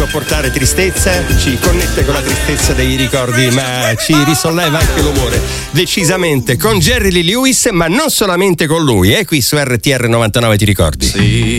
sopportare tristezza, ci connette con la tristezza dei ricordi, ma ci risolleva anche l'umore, decisamente, con Jerry Lee Lewis, ma non solamente con lui, qui su RTR 99, ti ricordi? Sì.